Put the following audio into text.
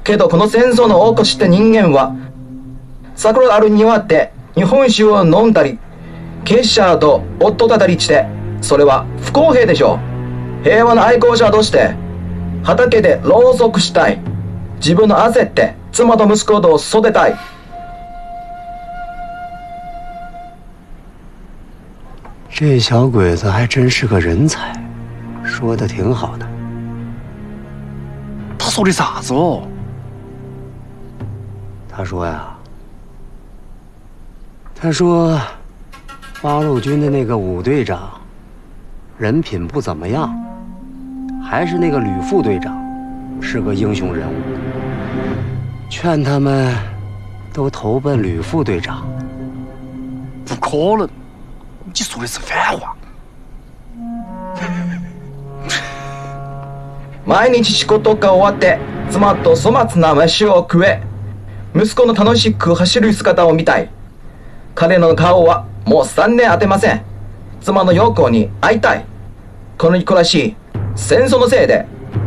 けどこの戦争の大越って人間は桜がある庭で日本酒を飲んだり結社と夫たたりしてそれは不公平でしょう。平和の愛好者として畑でろうそくしたい。自分の汗って妻と息子と育てたい。 这小鬼子还真是个人才，说的挺好的。 他说的啥子哦？ 他说呀，他说八路军的那个武队长人品不怎么样，还是那个吕副队长是个英雄人物，劝他们都投奔吕副队长。 不可能，你说的是反话。 毎日仕事が終わって妻と粗末な飯を食え息子の楽しく走る姿を見たい。彼の顔はもう3年当てません。妻の陽子に会いたい。この暮らし戦争のせいで